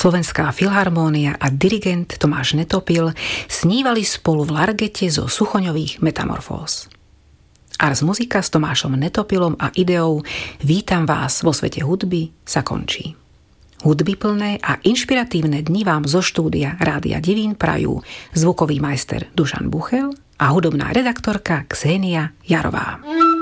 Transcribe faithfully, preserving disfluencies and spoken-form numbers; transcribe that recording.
Slovenská filharmónia a dirigent Tomáš Netopil snívali spolu v Largete zo Suchoňových metamorfóz. Ars Musica s Tomášom Netopilom a ideou Vítam vás vo svete hudby sa končí. Hudby plné a inšpiratívne dni vám zo štúdia Rádia Divín prajú zvukový majster Dušan Buchel a hudobná redaktorka Xenia Jarová.